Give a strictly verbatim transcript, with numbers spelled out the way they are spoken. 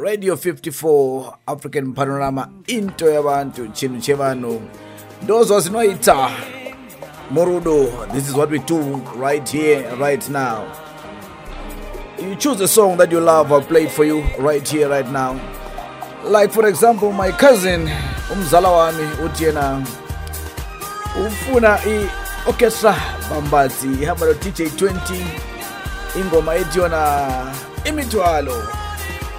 Radio fifty-four African Panorama into yabantu chinu chevanu those was noita Morudo. This is what we do right here right now. You choose a song that you love, I'll play it for you right here right now. Like for example, my cousin umzala wami utiena ufuna I orchestra Bambazi ihamba lo D J twenty ingoma etiona imithwalo.